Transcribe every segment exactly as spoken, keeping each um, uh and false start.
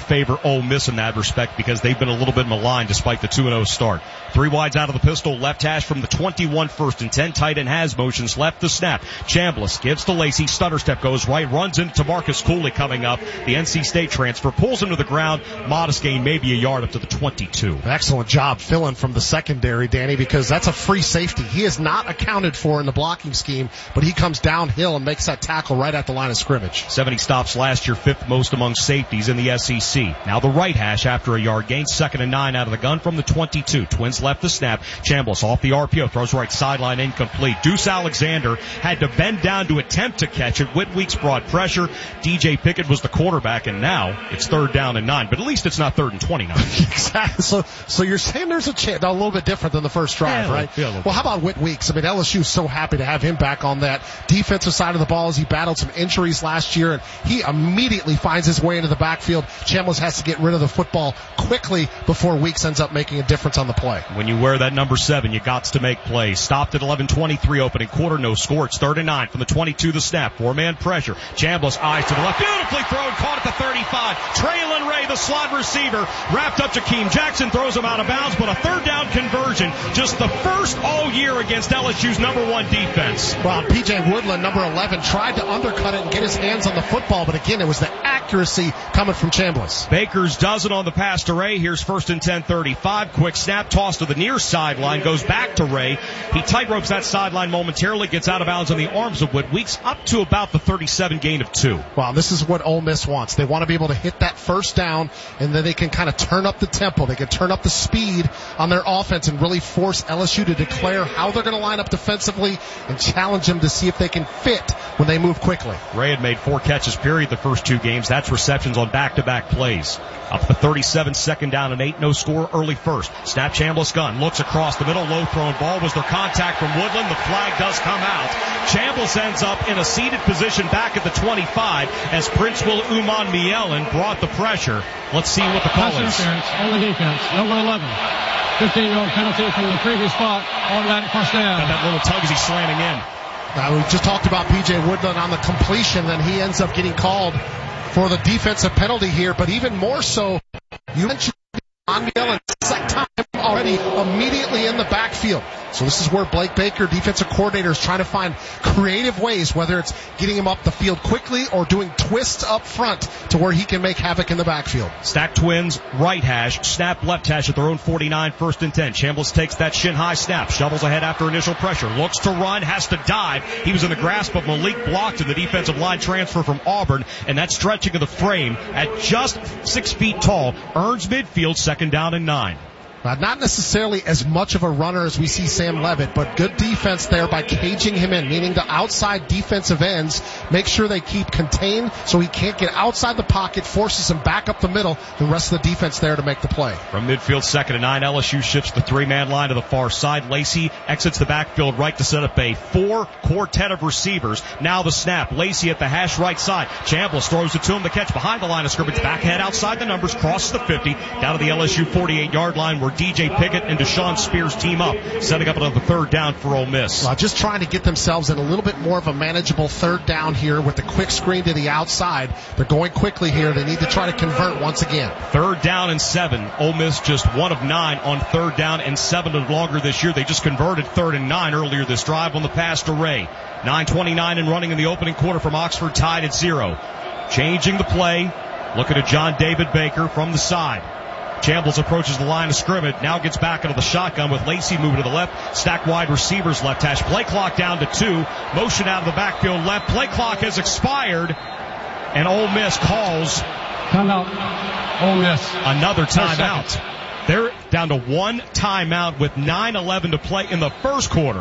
favor Ole Miss in that respect because they've been a little bit maligned despite the two and oh start. Three wides out of the pistol, left hash from the twenty-one, first and ten. Tight end has motions left the snap. Chambliss gives to Lacey. Stutter step goes right, runs into Marcus Cooley coming up. The N C State transfer pulls him to the ground. Modest gain, maybe a yard up to the twenty-two. Excellent job filling from the secondary, Danny, because that's a free safety. He is not accounted for in the blocking scheme, but he comes downhill and makes that tackle right at the line of scrimmage. seventy stops last year, fifth most among safeties in the S E C. Now the right hash after a yard gain, second and nine out of the gun from the twenty-two. Twins left the snap. Chambliss off the R P O, throws right sideline, incomplete. Deuce Alexander had to bend down to attempt to catch it. Whitweeks brought pressure. D J Pickett was the quarterback, and now it's third down and nine, but at least it's not third and twenty-nine. Exactly. So, so you're saying there's a chance, a little bit different than the first drive, yeah, right? Yeah, well, how about Whitweeks? I mean, L S U's so happy to have him back on that defensive side of the ball as he battled some injuries last year, and he immediately finds his way into the backfield. Chambliss has to get rid of the football quickly before Weeks ends up making a difference on the play. When you wear that number seven, you got to make plays. Stopped at eleven twenty-three opening quarter, no score. It's third and nine from the twenty-two, the snap. Four-man pressure. Chambliss eyes to the left. Beautifully thrown, caught at the thirty-five. Traylon Ray, the slot receiver, wrapped up Jakeem Jackson, throws him out of bounds, but a third down conversion. Just the first all year against L S U's number one defense. Well, P J Woodland, number eleven, tried to undercut it and get his hands on the football, but again, it was the accuracy coming from Chambliss. Bakers does it on the pass to Ray. Here's first and ten, thirty-five. Quick snap, toss to the near sideline, goes back to Ray. He tightropes that sideline momentarily, gets out of bounds on the arms of Whitweeks, up to about the thirty-seven, gain of two. Wow, this is what Ole Miss wants. They want to be able to hit that first down, and then they can kind of turn up the tempo. They can turn up the speed on their offense and really force L S U to declare how they're going to line up defensively and challenge them to see if they can fit when they move quickly. Ray had made four catches, period, the first two games. That's receptions on back-to-back plays. Up the thirty-seven, second down and eight, no score, early first. Snap, Chambliss gun, looks across the middle, low thrown ball. Was there contact from Woodland? The flag does come out. Chambliss ends up in a seated position back at the twenty-five as Princeville Uman Mielen brought the pressure. Let's see what the call Pass is. interference on the defense, number eleven. fifteen-yard penalty from the previous spot, automatic first down. And that little tug as he's slamming in. Now, we just talked about P J Woodland on the completion, then he ends up getting called for the defensive penalty here, but even more so, you mentioned on Mielen, second time already immediately in the backfield. So this is where Blake Baker, defensive coordinator, is trying to find creative ways, whether it's getting him up the field quickly or doing twists up front to where he can make havoc in the backfield. Stack Twins, right hash, snap left hash at their own forty-nine, first and ten. Chambliss takes that shin high snap, shovels ahead after initial pressure, looks to run, has to dive. He was in the grasp of Malik blocked in the defensive line transfer from Auburn, and that stretching of the frame at just six feet tall earns midfield, second down and nine. Uh, not necessarily as much of a runner as we see Sam Levitt, but good defense there by caging him in, meaning the outside defensive ends make sure they keep contained so he can't get outside the pocket, forces him back up the middle, the rest of the defense there to make the play. From midfield, second and nine, L S U shifts the three-man line to the far side. Lacey exits the backfield right to set up a four-quartet of receivers. Now the snap. Lacey at the hash right side. Chambliss throws it to him. The catch behind the line of scrimmage. Back ahead outside the numbers. Crosses the fifty. Down to the L S U forty-eight-yard line where D J Pickett and Deshaun Spears team up, setting up another third down for Ole Miss. Well, just trying to get themselves in a little bit more of a manageable third down here with the quick screen to the outside. They're going quickly here. They need to try to convert once again. Third down and seven. Ole Miss just one of nine on third down and seven or longer this year. They just converted third and nine earlier this drive on the pass to Ray. nine twenty-nine and running in the opening quarter from Oxford, tied at zero. Changing the play. Looking at John David Baker from the side. Chambliss approaches the line of scrimmage, now gets back into the shotgun with Lacey moving to the left. Stack wide receivers left hash. Play clock down to two. Motion out of the backfield left. Play clock has expired. And Ole Miss calls timeout. Ole Miss. Another timeout. They're down to one timeout with nine eleven to play in the first quarter.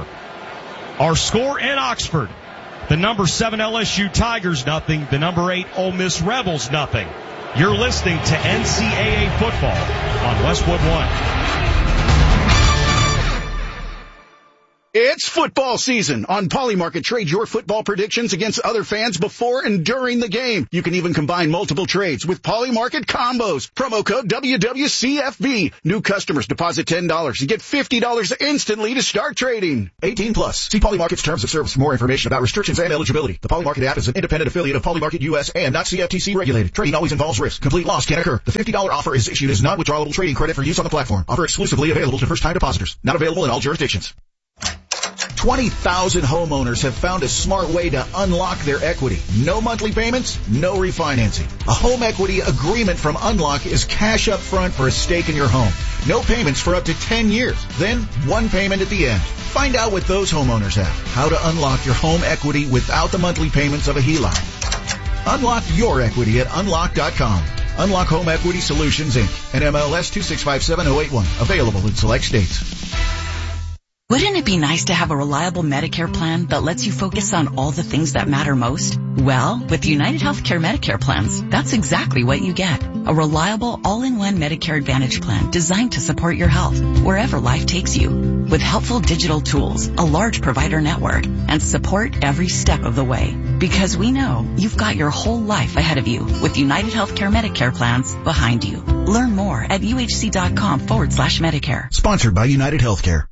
Our score in Oxford. The number seven L S U Tigers, nothing. The number eight Ole Miss Rebels, nothing. You're listening to N C double A football on Westwood One. It's football season. On Polymarket, trade your football predictions against other fans before and during the game. You can even combine multiple trades with Polymarket combos. Promo code W W C F B. New customers deposit ten dollars and get fifty dollars instantly to start trading. eighteen plus. See Polymarket's terms of service for more information about restrictions and eligibility. The Polymarket app is an independent affiliate of Polymarket U S and not C F T C regulated. Trading always involves risk. Complete loss can occur. The fifty dollars offer is issued as non-withdrawable trading credit for use on the platform. Offer exclusively available to first-time depositors. Not available in all jurisdictions. twenty thousand homeowners have found a smart way to unlock their equity. No monthly payments, no refinancing. A home equity agreement from Unlock is cash up front for a stake in your home. No payments for up to ten years. Then one payment at the end. Find out what those homeowners have. How to unlock your home equity without the monthly payments of a H E L O C. Unlock your equity at unlock dot com. Unlock Home Equity Solutions, Incorporated. N M L S two six five seven oh eight one. Available in select states. Wouldn't it be nice to have a reliable Medicare plan that lets you focus on all the things that matter most? Well, with United Healthcare Medicare plans, that's exactly what you get. A reliable, all-in-one Medicare Advantage plan designed to support your health wherever life takes you. With helpful digital tools, a large provider network, and support every step of the way. Because we know you've got your whole life ahead of you with United Healthcare Medicare plans behind you. Learn more at uhc.com forward slash Medicare. Sponsored by United Healthcare.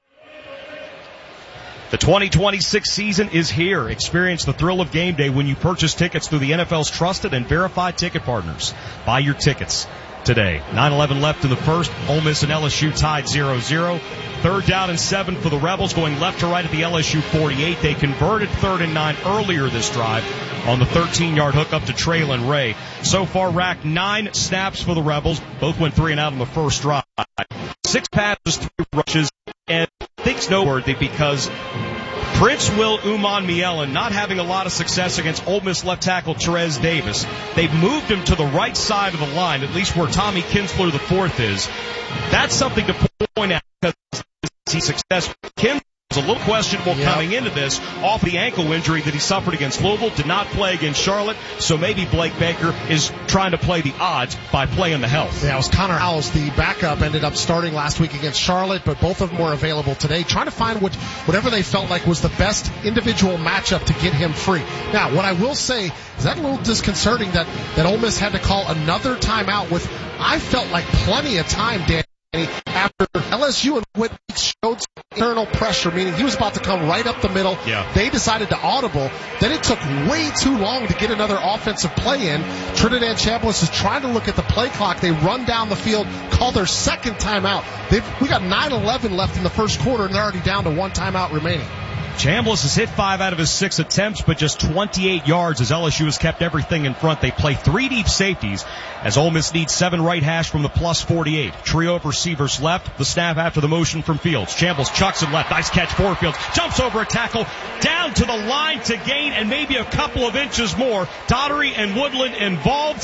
The twenty twenty-six season is here. Experience the thrill of game day when you purchase tickets through the N F L's trusted and verified ticket partners. Buy your tickets today. nine eleven left in the first. Ole Miss and L S U tied zero zero. Third down and seven for the Rebels, going left to right at the L S U forty-eight. They converted third and nine earlier this drive on the thirteen-yard hook up to Traylon Ray. So far, racked nine snaps for the Rebels. Both went three and out on the first drive. Six passes, three rushes, and I think it's noteworthy because Prince Will Umanmielen not having a lot of success against Ole Miss left tackle Therese Davis. They've moved him to the right side of the line, at least where Tommy Kinsler the fourth is. That's something to point out because he's successful. Kim was a little questionable yep. coming into this off the ankle injury that he suffered against Louisville, did not play against Charlotte, so maybe Blake Baker is trying to play the odds by playing the health. Yeah, it was Connor Howells, the backup, ended up starting last week against Charlotte, but both of them were available today, trying to find what, whatever they felt like was the best individual matchup to get him free. Now, what I will say is that a little disconcerting that, that Ole Miss had to call another timeout with, I felt like plenty of time, Dan, after L S U and Whit showed internal pressure, meaning he was about to come right up the middle. Yeah. They decided to audible. Then it took way too long to get another offensive play in. Trinidad Chambliss is trying to look at the play clock. They run down the field, call their second timeout. They've, we got nine eleven left in the first quarter, and they're already down to one timeout remaining. Chambliss has hit five out of his six attempts, but just twenty-eight yards as L S U has kept everything in front. They play three deep safeties as Ole Miss needs seven right hash from the plus forty-eight. Trio of receivers left. The snap after the motion from Fields. Chambliss chucks it left. Nice catch for Fields. Jumps over a tackle. Down to the line to gain and maybe a couple of inches more. Daugherty and Woodland involved.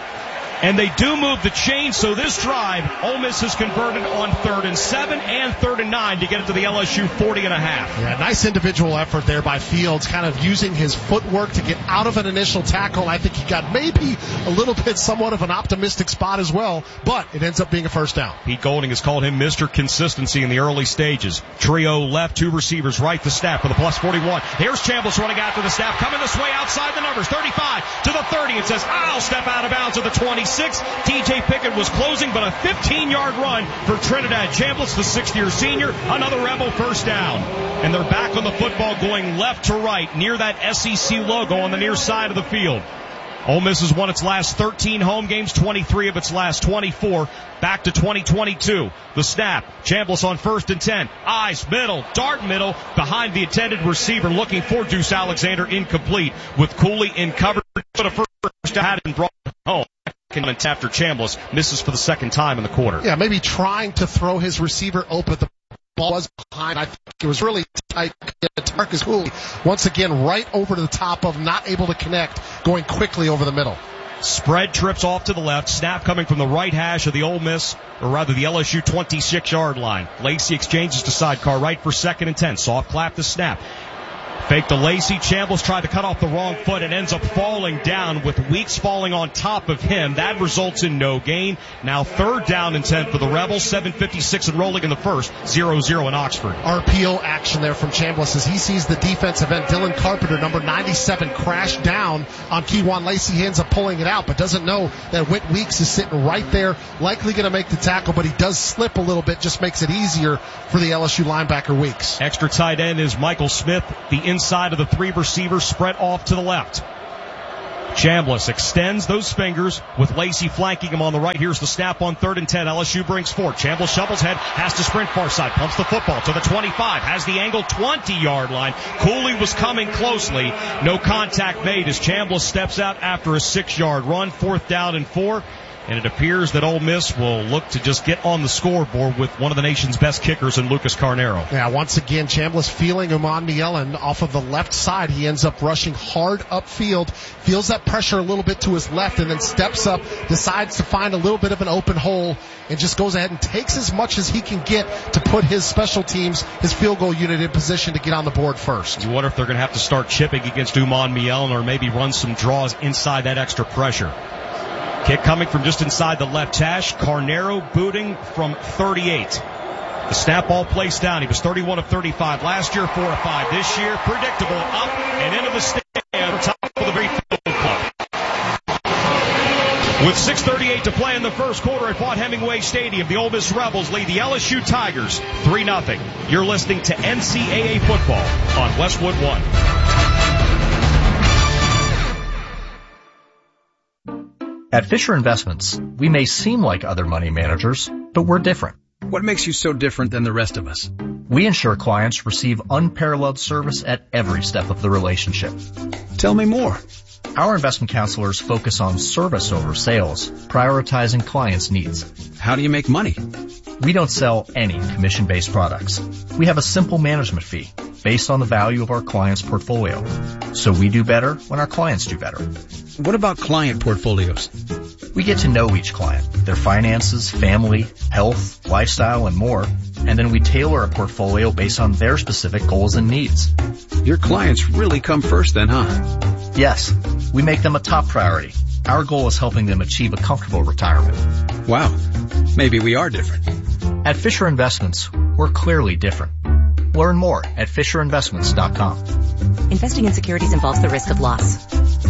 And they do move the chain, so this drive, Ole Miss has converted on third and seven and third and nine to get it to the L S U forty and a half. Yeah, nice individual effort there by Fields, kind of using his footwork to get out of an initial tackle. I think he got maybe a little bit somewhat of an optimistic spot as well, but it ends up being a first down. Pete Golding has called him Mister Consistency in the early stages. Trio left, two receivers right, the snap for the plus forty-one. Here's Chambliss running after the snap, coming this way outside the numbers, thirty-five to the thirty. It says, I'll step out of bounds at the twenty-six. T J Pickett was closing, but a fifteen-yard run for Trinidad Chambliss, the sixth-year senior. Another Rebel first down. And they're back on the football going left to right near that S E C logo on the near side of the field. Ole Miss has won its last thirteen home games, twenty-three of its last twenty-four. Back to twenty twenty-two. The snap. Chambliss on first and ten. Eyes, middle, dart middle, behind the intended receiver, looking for Deuce Alexander, incomplete, with Cooley in coverage, but a first down and brought home. After Chambliss misses for the second time in the quarter. Yeah, maybe trying to throw his receiver open. The ball was behind. I think it was really tight. Tarkus Cooley, once again, right over to the top of, not able to connect, going quickly over the middle. Spread trips off to the left. Snap coming from the right hash of the Ole Miss, or rather the L S U twenty-six-yard line. Lacey exchanges to sidecar right for second and ten. Soft clap the snap. Fake to Lacey. Chambliss tried to cut off the wrong foot and ends up falling down with Weeks falling on top of him. That results in no gain. Now third down and ten for the Rebels. seven fifty-six and rolling in the first. zero zero in Oxford. R P O action there from Chambliss as he sees the defensive end, Dylan Carpenter, number ninety-seven, crash down on Kewan Lacey. He ends up pulling it out, but doesn't know that Whit Weeks is sitting right there, likely going to make the tackle, but he does slip a little bit, just makes it easier for the L S U linebacker Weeks. Extra tight end is Michael Smith, the inside of the three receivers spread off to the left. Chambliss extends those fingers with Lacey flanking him on the right. Here's the snap on third and ten. L S U brings four. Chambliss shovels head, has to sprint far side, pumps the football to the twenty-five, has the angle twenty-yard line. Cooley was coming closely. No contact made as Chambliss steps out after a six-yard run. Fourth down and four. And it appears that Ole Miss will look to just get on the scoreboard with one of the nation's best kickers in Lucas Carnero. Yeah, once again, Chambliss feeling Uman Mielen off of the left side. He ends up rushing hard upfield, feels that pressure a little bit to his left, and then steps up, decides to find a little bit of an open hole, and just goes ahead and takes as much as he can get to put his special teams, his field goal unit in position to get on the board first. You wonder if they're going to have to start chipping against Uman Mielen or maybe run some draws inside that extra pressure. Kick coming from just inside the left hash. Carnero booting from thirty-eight. The snap ball placed down. He was thirty-one of thirty-five last year, four of five this year. Predictable, up and into the stand on top of the very field club. With six thirty-eight to play in the first quarter at Vaught Hemingway Stadium, the Ole Miss Rebels lead the L S U Tigers three nothing. You're listening to N C double A football on Westwood One. At Fisher Investments, we may seem like other money managers, but we're different. What makes you so different than the rest of us? We ensure clients receive unparalleled service at every step of the relationship. Tell me more. Our investment counselors focus on service over sales, prioritizing clients' needs. How do you make money? We don't sell any commission-based products. We have a simple management fee based on the value of our client's portfolio. So we do better when our clients do better. What about client portfolios? We get to know each client, their finances, family, health, lifestyle, and more, and then we tailor a portfolio based on their specific goals and needs. Your clients really come first then, huh? Yes, we make them a top priority. Our goal is helping them achieve a comfortable retirement. Wow, maybe we are different. At Fisher Investments, we're clearly different. Learn more at fisher investments dot com. Investing in securities involves the risk of loss.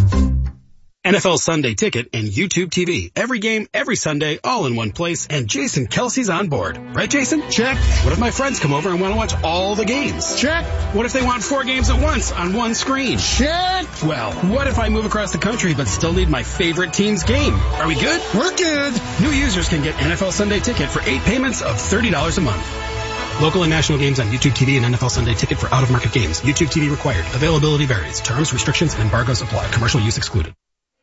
N F L Sunday Ticket and YouTube T V. Every game, every Sunday, all in one place, and Jason Kelsey's on board. Right, Jason? Check. What if my friends come over and want to watch all the games? Check. What if they want four games at once on one screen? Check. Well, what if I move across the country but still need my favorite team's game? Are we good? We're good. New users can get N F L Sunday Ticket for eight payments of thirty dollars a month. Local and national games on YouTube T V and N F L Sunday Ticket for out-of-market games. YouTube T V required. Availability varies. Terms, restrictions, and embargoes apply. Commercial use excluded.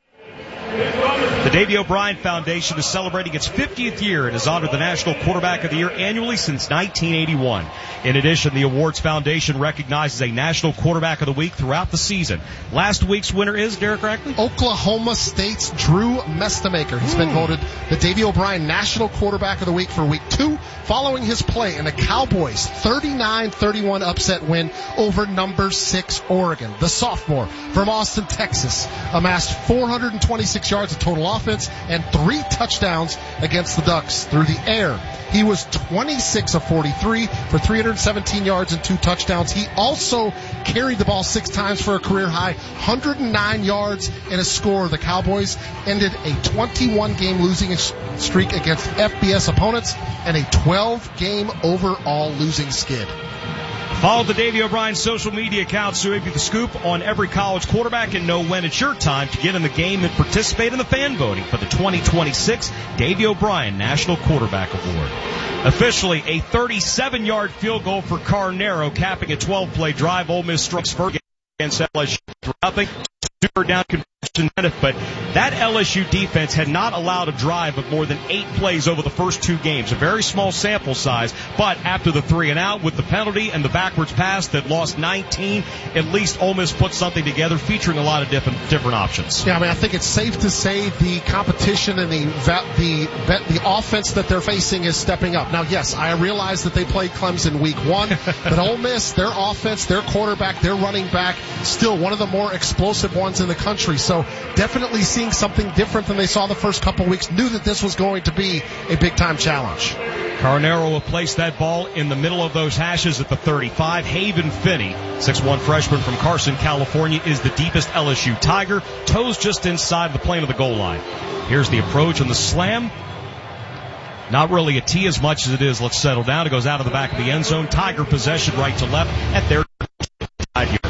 The Davy O'Brien Foundation is celebrating its fiftieth year and has honored the National Quarterback of the Year annually since nineteen eighty-one. In addition, the awards foundation recognizes a National Quarterback of the Week throughout the season. Last week's winner is, Derek Rackley? Oklahoma State's Drew Mestamaker. He's been voted the Davy O'Brien National Quarterback of the Week for week two, following his play in the Cowboys' thirty-nine thirty-one upset win over number six Oregon. The sophomore from Austin, Texas, amassed four hundred twenty-six yards of total offense and three touchdowns against the Ducks through the air. He was twenty-six of forty-three for three hundred seventeen yards and two touchdowns. He also carried the ball six times for a career high, one hundred nine yards and a score. The Cowboys ended a twenty-one game losing streak against F B S opponents and a twelve game overall losing skid. Follow the Davy O'Brien social media accounts so you get the scoop on every college quarterback and know when it's your time to get in the game and participate in the fan voting for the twenty twenty-six Davy O'Brien National Quarterback Award. Officially, a thirty-seven yard field goal for Carnero, capping a twelve play drive. Ole Miss strikes first against L S U. Nothing. Third down conversion but that L S U defense had not allowed a drive of more than eight plays over the first two games. A very small sample size, but after the three and out with the penalty and the backwards pass that lost nineteen, at least Ole Miss put something together featuring a lot of different different options. Yeah, I mean, I think it's safe to say the competition and the the the offense that they're facing is stepping up. Now, yes, I realize that they played Clemson week one, but Ole Miss, their offense, their quarterback, their running back, still one of the more explosive ones in the country. So definitely seeing something different than they saw the first couple weeks. Knew that this was going to be a big-time challenge. Carnero will place that ball in the middle of those hashes at the thirty-five. Haven Finney, six foot one freshman from Carson, California, is the deepest L S U Tiger. Toes just inside the plane of the goal line. Here's the approach and the slam. Not really a tee as much as it is. Let's settle down. It goes out of the back of the end zone. Tiger possession right to left at their side here.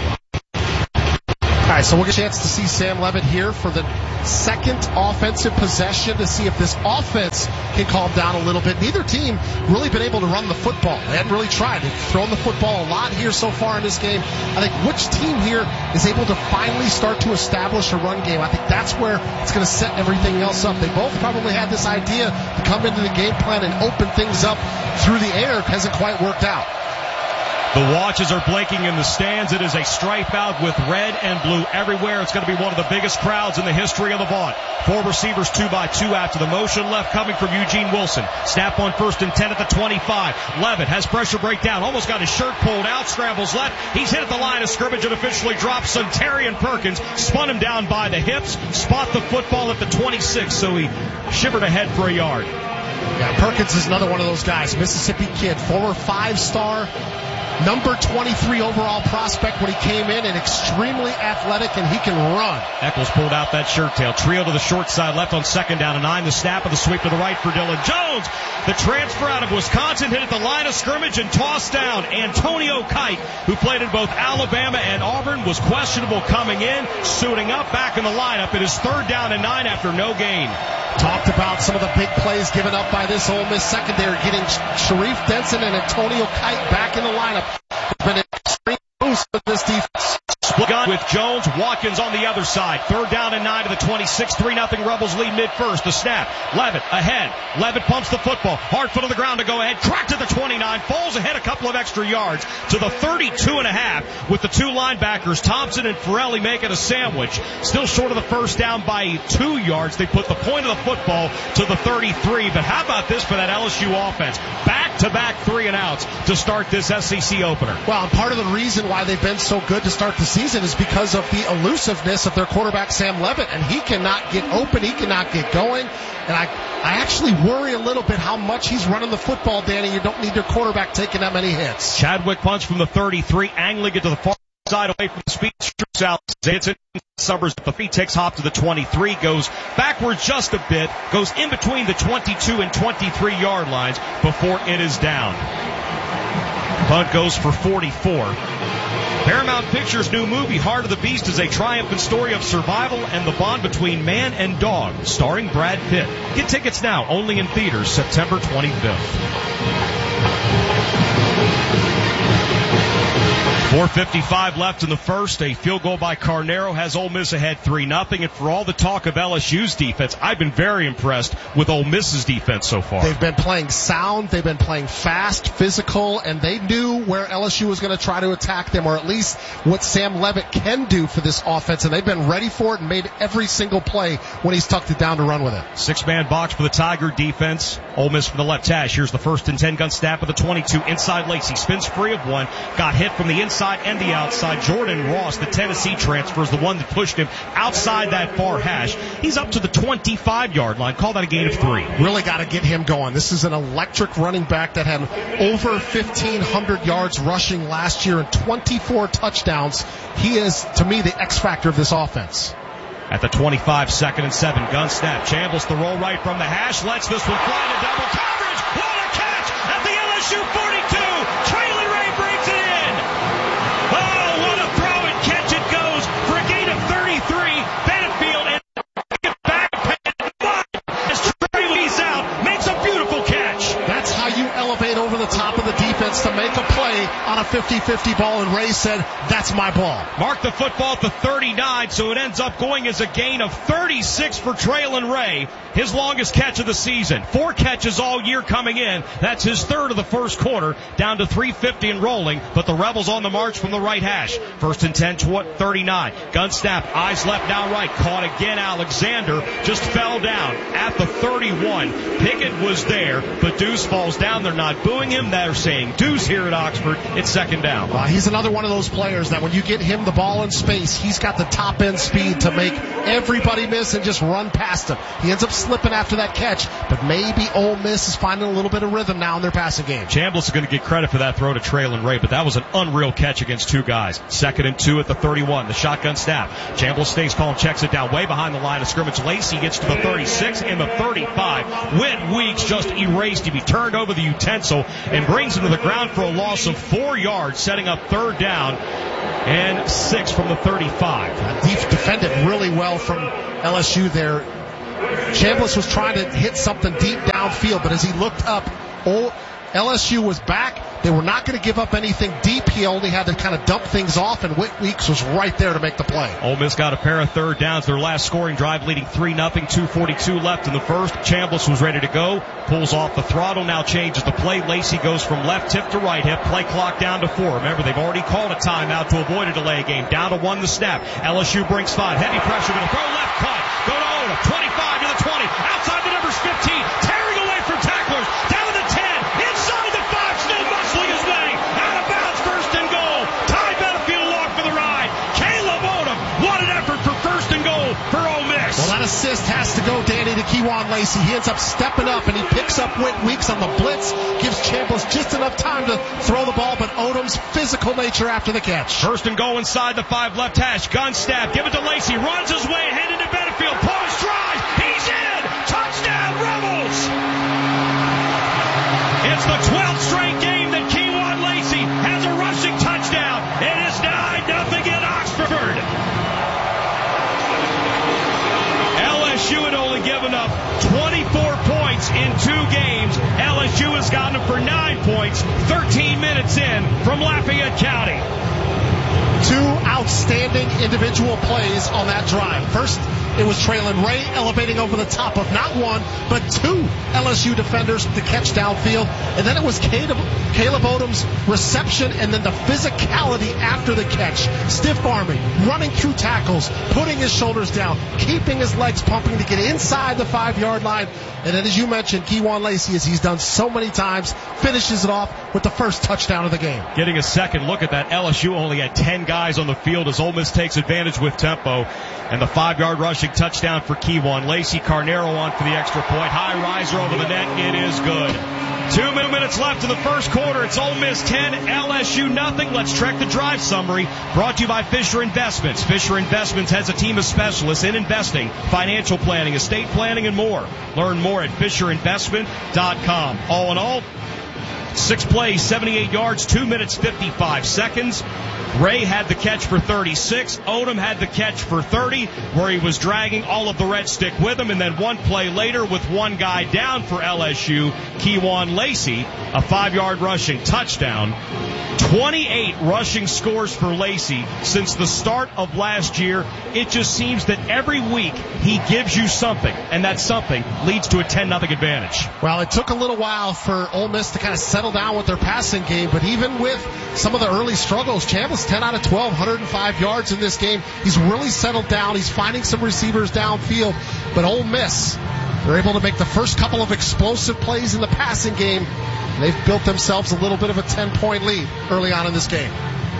All right, so we'll get a chance to see Sam Levitt here for the second offensive possession to see if this offense can calm down a little bit. Neither team really been able to run the football. They hadn't really tried. They've thrown the football a lot here so far in this game. I think which team here is able to finally start to establish a run game? I think that's where it's going to set everything else up. They both probably had this idea to come into the game plan and open things up through the air. It hasn't quite worked out. The watches are blinking in the stands. It is a stripe out with red and blue everywhere. It's going to be one of the biggest crowds in the history of the Vaught. Four receivers, two by two after the motion left coming from Eugene Wilson. Snap on first and ten at the twenty-five. Levitt has pressure breakdown. Almost got his shirt pulled out. Scrambles left. He's hit at the line of scrimmage and officially drops Suntarian Perkins. Spun him down by the hips. Spot the football at the twenty-six, so he shivered ahead for a yard. Yeah, Perkins is another one of those guys. Mississippi kid, former five-star. Number twenty-three overall prospect when he came in, and extremely athletic, and he can run. Eccles pulled out that shirt tail. Trio to the short side, left on second down and nine. The snap of the sweep to the right for Dylan Jones. The transfer out of Wisconsin hit at the line of scrimmage and tossed down. Antonio Kite, who played in both Alabama and Auburn, was questionable coming in, suiting up, back in the lineup. It is third down and nine after no gain. Talked about some of the big plays given up by this Ole Miss secondary, getting Sharif Denson and Antonio Kite back in the lineup. It's been an extreme boost with this defense. Split gun with Jones, Watkins on the other side. Third down and nine to the twenty-six. three nothing Rebels lead mid-first. The snap. Levitt ahead. Levitt pumps the football. Hard foot on the ground to go ahead. Cracked to the twenty-nine. Falls ahead a couple of extra yards to the thirty-two and a half with the two linebackers, Thompson and Forelli, making a sandwich. Still short of the first down by two yards. They put the point of the football to the thirty-three. But how about this for that L S U offense? Back-to-back three and outs to start this S E C opener. Well, and part of the reason why they've been so good to start the season is because of the elusiveness of their quarterback, Sam Levitt, and he cannot get open, he cannot get going, and I I actually worry a little bit how much he's running the football, Danny. You don't need your quarterback taking that many hits. Chadwick punch from the thirty-three, angling it to the far side away from the speed, shoots out, it's in Summers at the feet, takes hop to the twenty-three, goes backwards just a bit, goes in between the twenty-two and twenty-three yard lines before it is down. Punt goes for forty-four. Paramount Pictures' new movie, Heart of the Beast, is a triumphant story of survival and the bond between man and dog, starring Brad Pitt. Get tickets now, only in theaters, September twenty-fifth. four fifty-five left in the first. A field goal by Carnero has Ole Miss ahead three nothing. And for all the talk of L S U's defense, I've been very impressed with Ole Miss's defense so far. They've been playing sound, they've been playing fast, physical, and they knew where L S U was going to try to attack them, or at least what Sam Levitt can do for this offense, and they've been ready for it and made every single play when he's tucked it down to run with it. Six-man box for the Tiger defense. Ole Miss from the left hash. Here's the first and ten gun snap of the twenty-two. Inside Lacey spins free of one. Got hit from the inside and the outside. Jordan Ross, the Tennessee transfer, is the one that pushed him outside that far hash. He's up to the twenty-five yard line. Call that a gain of three. Really got to get him going. This is an electric running back that had over fifteen hundred yards rushing last year and twenty-four touchdowns. He is, to me, the X factor of this offense. At the twenty-five, second and seven, gun snap. Chambliss the roll right from the hash. Lets this one fly to double coverage. What a catch at the L S U forty-two. Traylon Ray brings it in. Oh, what a throw and catch it goes for a gain of thirty-three. Benefield and get back as Traylon's out. Makes a beautiful catch. That's how you elevate over the top of the defense defense to make a play on a fifty-fifty ball, and Ray said, that's my ball. Mark the football at the thirty-nine, so it ends up going as a gain of thirty-six for Traylon Ray, his longest catch of the season. Four catches all year coming in. That's his third of the first quarter, down to three fifty and rolling, but the Rebels on the march from the right hash. First and ten, thirty-nine. Gun snap, eyes left, now right. Caught again, Alexander just fell down at the thirty-one. Pickett was there, but Deuce falls down. They're not booing him. They're saying Deuce here at Oxford. It's second down. Uh, he's another one of those players that when you get him the ball in space, he's got the top end speed to make everybody miss and just run past him. He ends up slipping after that catch, but maybe Ole Miss is finding a little bit of rhythm now in their passing game. Chambliss is going to get credit for that throw to Traylon Ray, but that was an unreal catch against two guys. Second and two at the thirty-one. The shotgun snap. Chambliss stays calm, checks it down way behind the line of scrimmage. Lacey gets to the thirty-six and the thirty-five. Whit Weeks just erased him. He turned over the utensil and brings him to the ground for a loss of four yards, setting up third down and six from the thirty-five. Uh, Deep defended really well from L S U there. Chambliss was trying to hit something deep downfield, but as he looked up, L S U was back. They were not going to give up anything deep. He only had to kind of dump things off, and Whit Weeks was right there to make the play. Ole Miss got a pair of third downs. Their last scoring drive leading three nothing, two forty-two left in the first. Chambliss was ready to go. Pulls off the throttle, now changes the play. Lacey goes from left hip to right hip. Play clock down to four. Remember, they've already called a timeout to avoid a delay game. Down to one the snap. L S U brings five. Heavy pressure, going to throw left cut. Go to Odom. twenty-five to the twenty. Outside the numbers fifteen. Tearing away from tacklers. Down to the ten. Inside the five. Still muscling his way. Out of bounds. First and goal. Ty Benefield along for the ride. Caleb Odom. What an effort for first and goal for Ole Miss. Well, that assist has to go, Danny, to Kewan Lacey. He ends up stepping up, and he picks up Whit Weeks on the blitz. Gives Chambliss just enough time to throw the ball, but Odom's physical nature after the catch. First and goal inside the five left hash. Gun snap. Give it to Lacey. Runs his way ahead into Benefield. Post drive. He's in. Touchdown, Rebels. It's the twelfth straight game that Kewan Lacey has a rushing touchdown. It is nine nothing in Oxford. L S U had only given up twenty-four points in two games. L S U has gotten them for nine points, thirteen minutes in from Lafayette County. Two outstanding individual plays on that drive. First, it was Traylon Ray elevating over the top of not one, but two L S U defenders to catch downfield. And then it was Caleb, Caleb Odom's reception and then the physicality after the catch. Stiff arming, running through tackles, putting his shoulders down, keeping his legs pumping to get inside the five-yard line. And then, as you mentioned, Kewan Lacey, as he's done so many times, finishes it off with the first touchdown of the game. Getting a second look at that, L S U only had ten guys on the field as Ole Miss takes advantage with tempo. And the five-yard rushing touchdown for Kewan Lacey. Carnero on for the extra point. High riser over the net. It is good. Two minutes left in the first quarter. It's Ole Miss ten, L S U nothing. Let's check the drive summary. Brought to you by Fisher Investments. Fisher Investments has a team of specialists in investing, financial planning, estate planning, and more. Learn more at fisher investment dot com. All in all, six plays, seventy-eight yards, two minutes, fifty-five seconds. Ray had the catch for thirty-six. Odom had the catch for thirty, where he was dragging all of the Red Stick with him. And then one play later with one guy down for L S U, Kewan Lacey, a five-yard rushing touchdown. twenty-eight rushing scores for Lacey since the start of last year. It just seems that every week he gives you something, and that something leads to a ten nothing advantage. Well, it took a little while for Ole Miss to kind of settle down with their passing game, but even with some of the early struggles, Chambliss ten out of twelve, one hundred five yards in this game. He's really settled down. He's finding some receivers downfield, but Ole Miss, they're able to make the first couple of explosive plays in the passing game. They've built themselves a little bit of a ten-point lead early on in this game.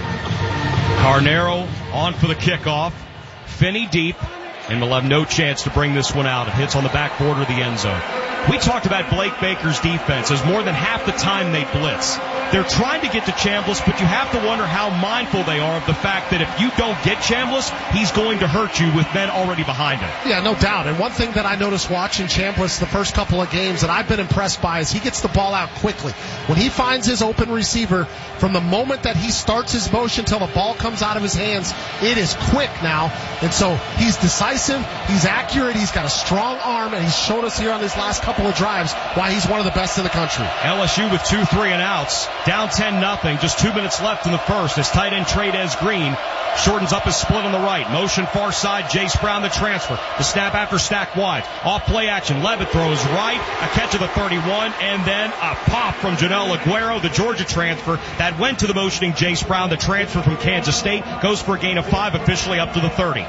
Carnero on for the kickoff. Finney deep, and we'll have no chance to bring this one out. It hits on the back border of the end zone. We talked about Blake Baker's defense as more than half the time they blitz. They're trying to get to Chambliss, but you have to wonder how mindful they are of the fact that if you don't get Chambliss, he's going to hurt you with men already behind him. Yeah, no doubt. And one thing that I noticed watching Chambliss the first couple of games that I've been impressed by is he gets the ball out quickly. When he finds his open receiver, from the moment that he starts his motion till the ball comes out of his hands, it is quick now. And so he's decisive, he's accurate, he's got a strong arm, and he's shown us here on his last couple couple of drives why he's one of the best in the country. L S U with two three and outs, down ten nothing, just two minutes left in the first as tight end Trey'Dez Green shortens up his split on the right. Motion far side, Jace Brown the transfer. The snap after stack wide. Off play action, Levitt throws right, a catch of the thirty-one, and then a pop from Janelle Aguero, the Georgia transfer, that went to the motioning Jace Brown, the transfer from Kansas State, goes for a gain of five, officially up to the thirty.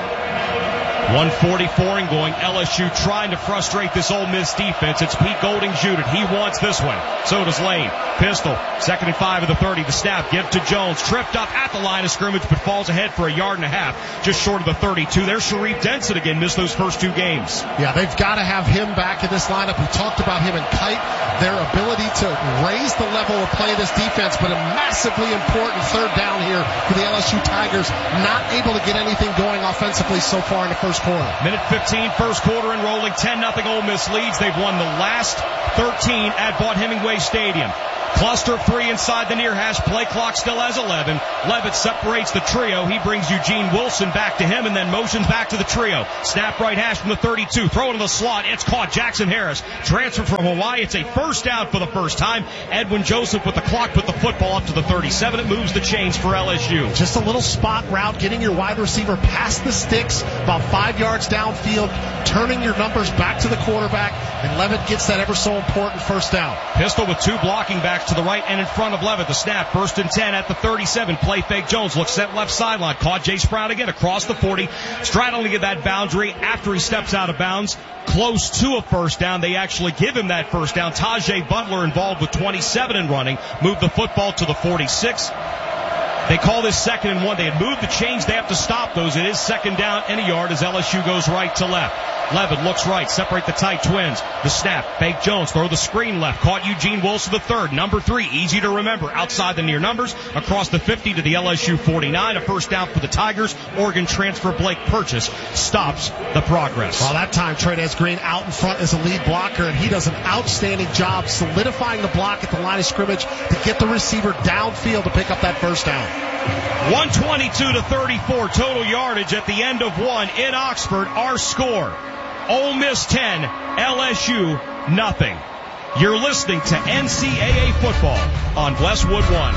one forty-four and going. L S U trying to frustrate this Ole Miss defense. It's Pete Golding Junior He wants this one. So does Lane. Pistol. Second and five of the thirty. The snap. Give to Jones. Tripped up at the line of scrimmage, but falls ahead for a yard and a half. Just short of the thirty-two. There's Sharif Denson again. Missed those first two games. Yeah, they've got to have him back in this lineup. We talked about him and Kite. Their ability to raise the level of play of this defense, but a massively important third down here for the L S U Tigers. Not able to get anything going offensively so far in the first quarter. Minute fifteen, first quarter and rolling. ten nothing Ole Miss leads. They've won the last thirteen at Vaught Hemingway Stadium. Cluster of three inside the near hash. Play clock still has eleven. Levitt separates the trio. He brings Eugene Wilson back to him and then motions back to the trio. Snap right hash from the thirty-two. Throw into the slot. It's caught. Jackson Harris transfer from Hawaii. It's a first down for the first time. Edwin Joseph with the clock put the football up to the thirty-seven. It moves the chains for L S U. Just a little spot route, getting your wide receiver past the sticks, about five yards downfield, turning your numbers back to the quarterback, and Levitt gets that ever so important first down. Pistol with two blocking backs to the right and in front of Levitt. The snap, first and ten at the thirty-seven. Play fake Jones, looks set left sideline. Caught Jace Brown again across the forty. Straddling at that boundary after he steps out of bounds. Close to a first down. They actually give him that first down. Tajay Butler involved with twenty-seven in running. Moved the football to the forty-six. They call this second and one. They had moved the chains. They have to stop those. It is second down and a yard as L S U goes right to left. Levitt looks right. Separate the tight twins. The snap. Fake Jones. Throw the screen left. Caught Eugene Wilson the third. Number three. Easy to remember. Outside the near numbers. Across the fifty to the L S U forty-nine. A first down for the Tigers. Oregon transfer Blake Purchase stops the progress. Well, that time Trey'Dez Green out in front as a lead blocker, and he does an outstanding job solidifying the block at the line of scrimmage to get the receiver downfield to pick up that first down. one twenty-two to thirty-four total yardage at the end of one in Oxford. Our score, Ole Miss ten, L S U nothing. You're listening to N C double A football on Westwood One.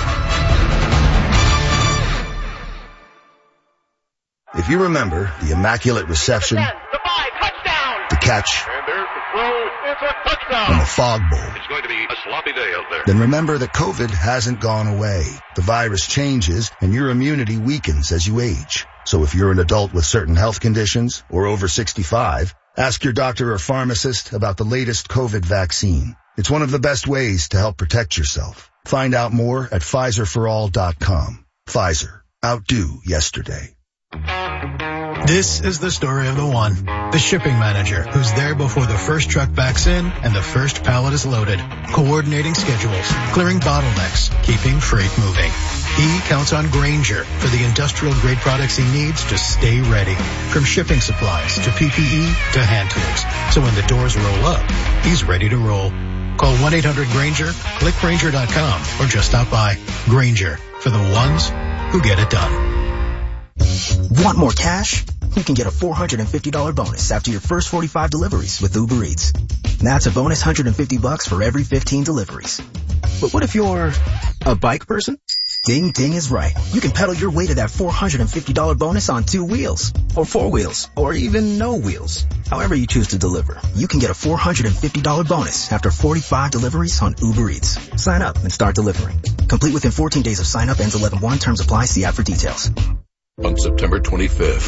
If you remember the immaculate reception, the catch, and the fog bowl, it's going to be a sloppy day out there. Then remember that COVID hasn't gone away. The virus changes and your immunity weakens as you age. So if you're an adult with certain health conditions or over sixty-five, ask your doctor or pharmacist about the latest COVID vaccine. It's one of the best ways to help protect yourself. Find out more at Pfizer for all dot com. Pfizer. Outdo yesterday. This is the story of the one, the shipping manager, who's there before the first truck backs in and the first pallet is loaded, coordinating schedules, clearing bottlenecks, keeping freight moving. He counts on Grainger for the industrial-grade products he needs to stay ready, from shipping supplies to P P E to hand tools. So when the doors roll up, he's ready to roll. Call one eight hundred Grainger, click Grainger dot com, or just stop by. Grainger, for the ones who get it done. Want more cash? You can get a four hundred fifty dollars bonus after your first forty-five deliveries with Uber Eats. That's a bonus one hundred fifty bucks for every fifteen deliveries. But what if you're a bike person? Ding Ding is right. You can pedal your way to that four hundred fifty dollars bonus on two wheels, or four wheels, or even no wheels. However you choose to deliver, you can get a four hundred fifty dollars bonus after forty-five deliveries on Uber Eats. Sign up and start delivering. Complete within fourteen days of sign up. Ends eleven one. Terms apply. See app for details. On September twenty-fifth.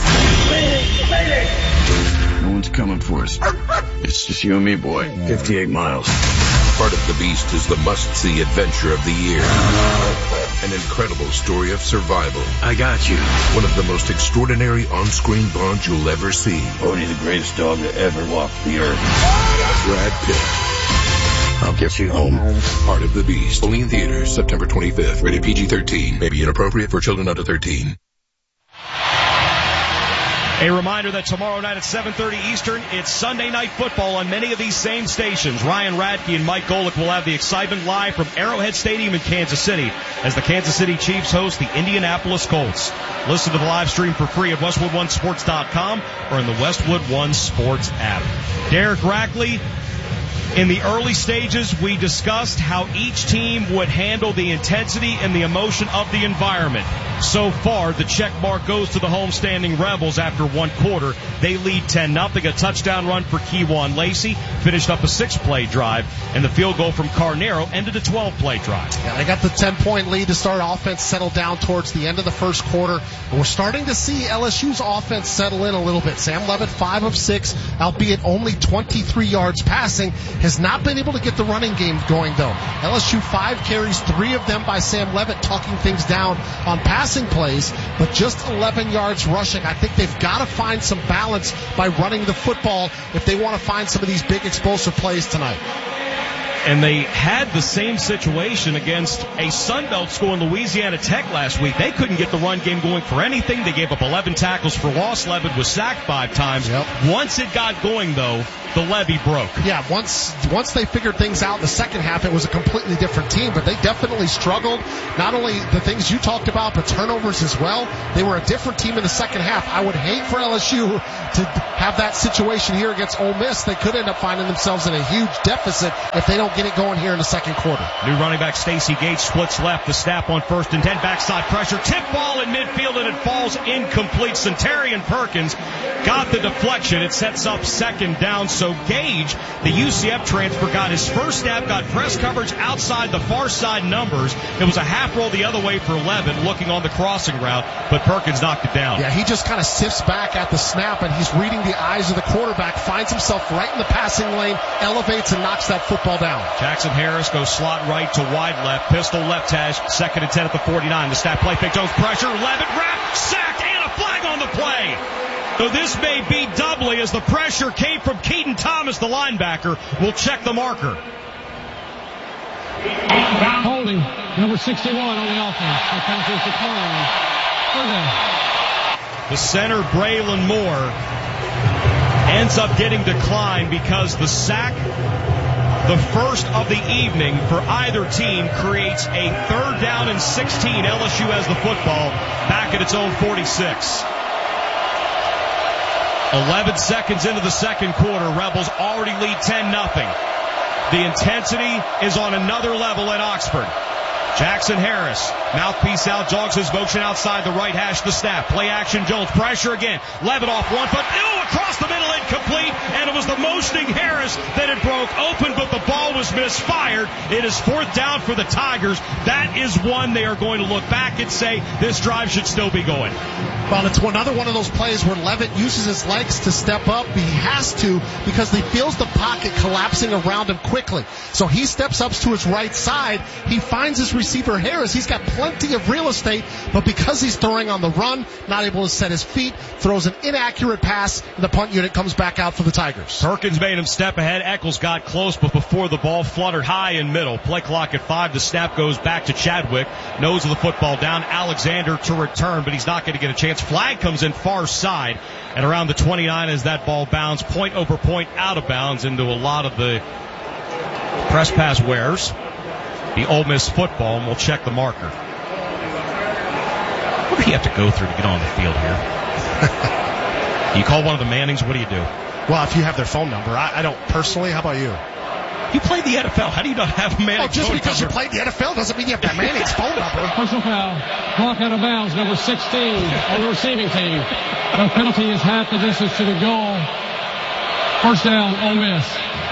No one's coming for us. It's just you and me, boy. fifty-eight miles. Part of the Beast is the must-see adventure of the year. An incredible story of survival. I got you. One of the most extraordinary on-screen bonds you'll ever see. Odie, the greatest dog that ever walked the earth. Brad Pitt. I'll get you home. Part of the Beast. Only in theaters September twenty-fifth. Rated P G thirteen. May be inappropriate for children under thirteen. A reminder that tomorrow night at seven thirty Eastern, it's Sunday Night Football on many of these same stations. Ryan Radke and Mike Golick will have the excitement live from Arrowhead Stadium in Kansas City as the Kansas City Chiefs host the Indianapolis Colts. Listen to the live stream for free at Westwood One Sports dot com or in the Westwood One Sports app. Derek Rackley, In the early stages, we discussed how each team would handle the intensity and the emotion of the environment. So far, the check mark goes to the homestanding Rebels after one quarter. They lead ten nothing. A touchdown run for Keywan Lacey finished up a six-play drive, and the field goal from Carnero ended a twelve-play drive. Yeah, they got the ten-point lead to start. Offense settled down towards the end of the first quarter. And we're starting to see L S U's offense settle in a little bit. Sam Levitt, five of six, albeit only twenty-three yards passing, has not been able to get the running game going, though. L S U five carries, three of them by Sam Levitt, talking things down on passing plays, but just eleven yards rushing. I think they've got to find some balance by running the football if they want to find some of these big explosive plays tonight. And they had the same situation against a Sun Belt school in Louisiana Tech last week. They couldn't get the run game going for anything. They gave up eleven tackles for loss. Levitt was sacked five times. Yep. Once it got going, though, the levee broke. Yeah, once once they figured things out in the second half, it was a completely different team, but they definitely struggled. Not only the things you talked about, but turnovers as well. They were a different team in the second half. I would hate for L S U to have that situation here against Ole Miss. They could end up finding themselves in a huge deficit if they don't get it going here in the second quarter. New running back Stacey Gates splits left. The snap on first and ten. Backside pressure. Tip ball in midfield, and it falls incomplete. Centurion Perkins got the deflection. It sets up second down. So Gage, the U C F transfer, got his first snap, got press coverage outside the far side numbers. It was a half roll the other way for Levitt, looking on the crossing route, but Perkins knocked it down. Yeah, he just kind of sifts back at the snap, and he's reading the eyes of the quarterback, finds himself right in the passing lane, elevates and knocks that football down. Jackson Harris goes slot right to wide left, pistol left hash, second and ten at the forty-nine. The snap play fake, Jones pressure, Levitt wrap, sacked, and a flag on the play. So this may be doubly as the pressure came from Keaton Thomas, the linebacker. Will check the marker. Holding, number sixty-one on the offense. The penalty is declined. The center, Braylon Moore, ends up getting declined because the sack, the first of the evening for either team, creates a third down and sixteen. L S U has the football back at its own forty-six. eleven seconds into the second quarter, Rebels already lead ten nothing. The intensity is on another level at Oxford. Jackson Harris, mouthpiece out, jogs his motion outside the right hash, the snap. Play action, Jones, pressure again. Levitt off one foot, ew, across the middle, incomplete, and it was the motioning Harris that it broke open, but the ball was misfired. It is fourth down for the Tigers. That is one they are going to look back and say, this drive should still be going. Well, it's another one of those plays where Levitt uses his legs to step up. He has to because he feels the pocket collapsing around him quickly. So he steps up to his right side. He finds his receiver Harris. He's got plenty of real estate, but because he's throwing on the run, not able to set his feet, throws an inaccurate pass, and the punt unit comes back out for the Tigers. Perkins made him step ahead. Eccles got close, but before the ball fluttered high in middle. Play clock at five. The snap goes back to Chadwick. Nose of the football down. Alexander to return, but he's not going to get a chance. Flag comes in far side and around the twenty-nine as that ball bounds point over point out of bounds into a lot of the press pass wearers. The Ole Miss football, and we'll check the marker. What do you have to go through to get on the field here? You call one of the Mannings, what do you do? Well, if you have their phone number. I, I don't personally. How about you? You played the N F L. How do you not have a Manning's phone number? Oh, just because you played the N F L doesn't mean you have that Manning's phone number. Personal foul. Clock out of bounds, number sixteen on the receiving team. The penalty is half the distance to the goal. First down, Ole Miss.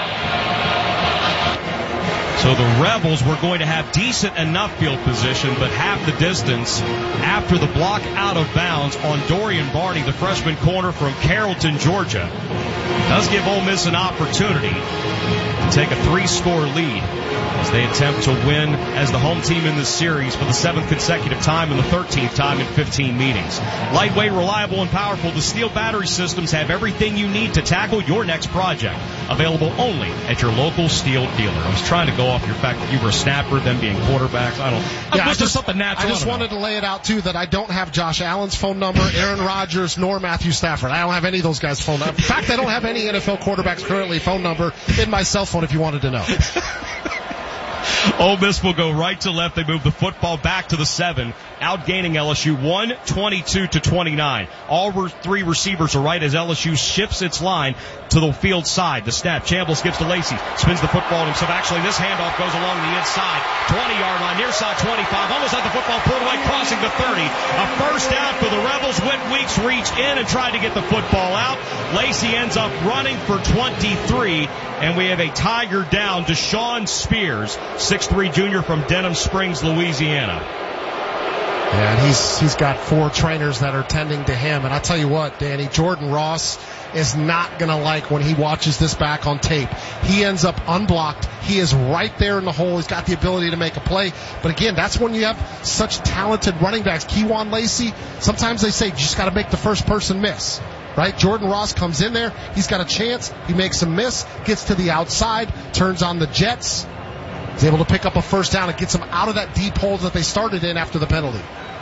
So the Rebels were going to have decent enough field position, but half the distance after the block out of bounds on Dorian Barney, the freshman corner from Carrollton, Georgia. Does give Ole Miss an opportunity to take a three-score lead as they attempt to win as the home team in this series for the seventh consecutive time and the thirteenth time in fifteen meetings. Lightweight, reliable, and powerful, the Steel battery systems have everything you need to tackle your next project. Available only at your local Steel dealer. I was trying to go off your fact that you were a snapper, them being quarterbacks. I don't. Yeah, I just, something natural. I just wanted to lay it out too that I don't have Josh Allen's phone number, Aaron Rodgers, nor Matthew Stafford. I don't have any of those guys' phone number. In fact, I don't have any N F L quarterbacks currently phone number in my cell phone if you wanted to know. Ole Miss will go right to left. They move the football back to the seven, outgaining L S U one twenty-two to twenty-nine. All re- three receivers are right as L S U shifts its line to the field side. The snap. Chambliss gives to Lacey. Spins the football himself. Actually, this handoff goes along the inside. twenty-yard line, near side twenty-five. Almost had the football pulled away, crossing the thirty. A first down for the Rebels. Whit Weeks reach in and tried to get the football out. Lacey ends up running for twenty-three, and we have a Tiger down to Sean Spears, six three junior from Denham Springs, Louisiana. Yeah, and he's he's got four trainers that are tending to him. And I tell you what, Danny, Jordan Ross is not going to like when he watches this back on tape. He ends up unblocked. He is right there in the hole. He's got the ability to make a play. But again, that's when you have such talented running backs. Kewan Lacey, sometimes they say you just got to make the first person miss. Right? Jordan Ross comes in there. He's got a chance. He makes a miss, gets to the outside, turns on the jets. He's able to pick up a first down and gets them out of that deep hole that they started in after the penalty.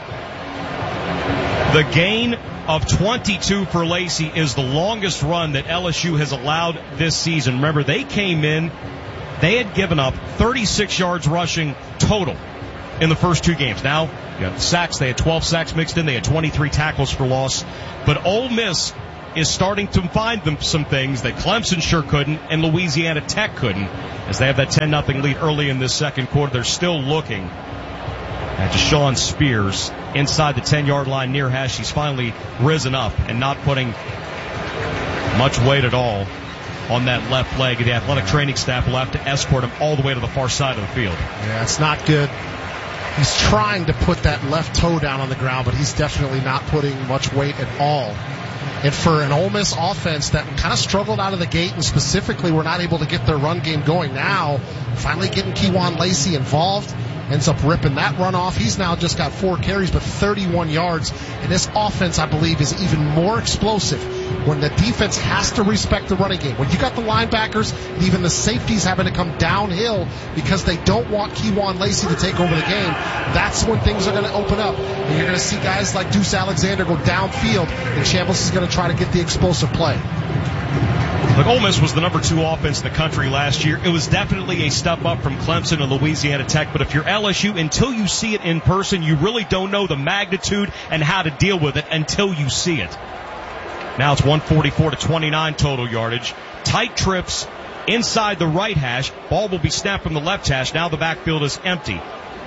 The gain of twenty-two for Lacey is the longest run that L S U has allowed this season. Remember, they came in, they had given up thirty-six yards rushing total in the first two games. Now, you got the sacks. They had twelve sacks mixed in. They had twenty-three tackles for loss. But Ole Miss is starting to find them some things that Clemson sure couldn't and Louisiana Tech couldn't, as they have that ten nothing lead early in this second quarter. They're still looking at Deshaun Spears inside the ten-yard line near hash. He's finally risen up and not putting much weight at all on that left leg. The athletic training staff will have to escort him all the way to the far side of the field. Yeah, it's not good. He's trying to put that left toe down on the ground, but he's definitely not putting much weight at all. And for an Ole Miss offense that kind of struggled out of the gate and specifically were not able to get their run game going, now finally getting Kewan Lacey involved, ends up ripping that run off. He's now just got four carries, but thirty-one yards. And this offense, I believe, is even more explosive when the defense has to respect the running game. When you got the linebackers and even the safeties having to come downhill because they don't want Kewan Lacey to take over the game, that's when things are going to open up. And you're going to see guys like Deuce Alexander go downfield, and Chambliss is going to try to get the explosive play. Look, Ole Miss was the number two offense in the country last year. It was definitely a step up from Clemson and Louisiana Tech, but if you're L S U, until you see it in person, you really don't know the magnitude and how to deal with it until you see it. Now it's one forty-four to twenty-nine total yardage. Tight trips inside the right hash. Ball will be snapped from the left hash. Now the backfield is empty.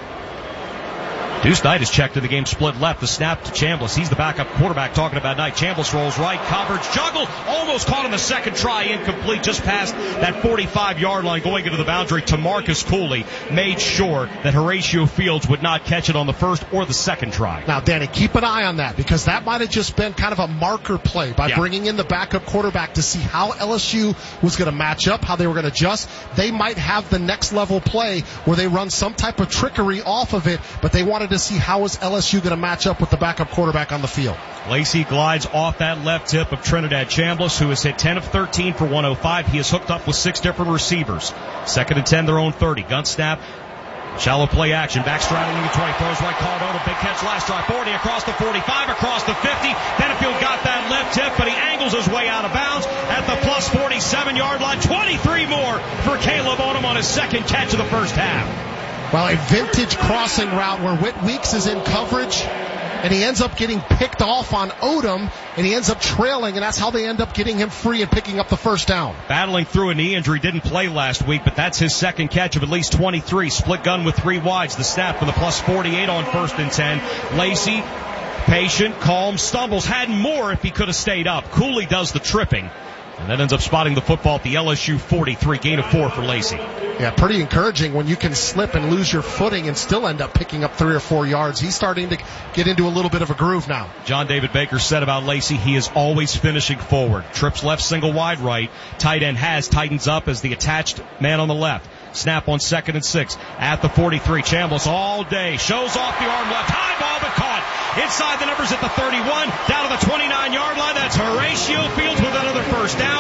Deuce Knight is checked in the game, split left. The snap to Chambliss. He's the backup quarterback talking about Knight. Chambliss rolls right, coverage, juggle, almost caught on the second try, incomplete, just past that forty-five-yard line going into the boundary. Tamarcus Cooley made sure that Horatio Fields would not catch it on the first or the second try. Now, Danny, keep an eye on that because that might have just been kind of a marker play by yeah. bringing in the backup quarterback to see how L S U was going to match up, how they were going to adjust. They might have the next level play where they run some type of trickery off of it, but they wanted to see how is L S U going to match up with the backup quarterback on the field. Lacey glides off that left tip of Trinidad Chambliss, who has hit ten of thirteen for one oh five. He is hooked up with six different receivers. Second and ten, their own thirty. Gun snap. Shallow play action. Back straddling the twenty. Throws right. Cardona. Big catch last drive. forty across the forty-five. Across the fifty. Benefield got that left tip, but he angles his way out of bounds at the plus forty-seven-yard line. twenty-three more for Caleb Odom on his second catch of the first half. Well, a vintage crossing route where Whit Weeks is in coverage, and he ends up getting picked off on Odom, and he ends up trailing, and that's how they end up getting him free and picking up the first down. Battling through a knee injury, didn't play last week, but that's his second catch of at least twenty-three. Split gun with three wides. The snap for the plus forty-eight on first and ten. Lacey, patient, calm, stumbles, had more if he could have stayed up. Cooley does the tripping. And that ends up spotting the football at the L S U forty-three, gain of four for Lacey. Yeah, pretty encouraging when you can slip and lose your footing and still end up picking up three or four yards. He's starting to get into a little bit of a groove now. John David Baker said about Lacey, he is always finishing forward. Trips left, single wide right. Tight end has, tightens up as the attached man on the left. Snap on second and six at the forty-three. Chambliss all day shows off the arm left. High ball but caught. Inside the numbers at the thirty-one. Down to the twenty-nine-yard line. That's Horatio Fields with another first down.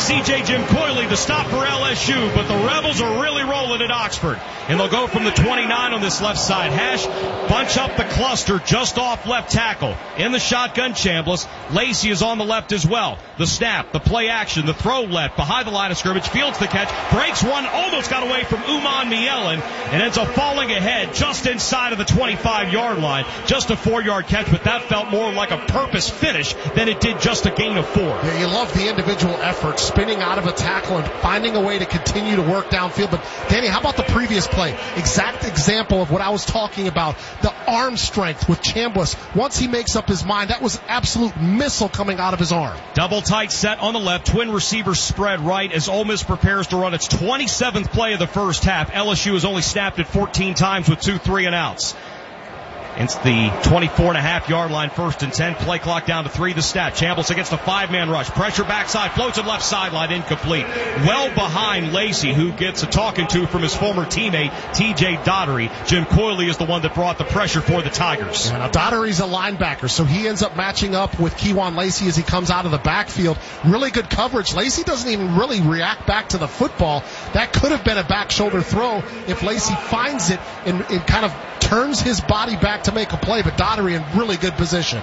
C J Jim Coyley, the stop for L S U, but the Rebels are really rolling at Oxford. And they'll go from the twenty-nine on this left side hash, bunch up the cluster just off left tackle. In the shotgun, Chambliss. Lacey is on the left as well. The snap, the play action, the throw left, behind the line of scrimmage, fields the catch, breaks one, almost got away from Uman Mielen, and ends up falling ahead just inside of the twenty-five-yard line. Just a four-yard catch, but that felt more like a purpose finish than it did just a gain of four. Yeah, you love the individual effort, spinning out of a tackle and finding a way to continue to work downfield. But, Danny, how about the previous play? Exact example of what I was talking about. The arm strength with Chambliss. Once he makes up his mind, that was absolute missile coming out of his arm. Double tight set on the left, twin receivers spread right as Ole Miss prepares to run its twenty-seventh play of the first half. L S U has only snapped it fourteen times with two three and outs. It's the twenty-four and a half yard line, first and ten. Play clock down to three. The snap. Chambliss against a five-man rush. Pressure backside. Floats it left sideline. Incomplete. Well behind Lacey, who gets a talking to from his former teammate, T J Daugherty. Jim Coyley is the one that brought the pressure for the Tigers. Yeah, now Daugherty's a linebacker, so he ends up matching up with Kewan Lacey as he comes out of the backfield. Really good coverage. Lacey doesn't even really react back to the football. That could have been a back shoulder throw if Lacey finds it and, and kind of turns his body back to make a play, but Daugherty in really good position.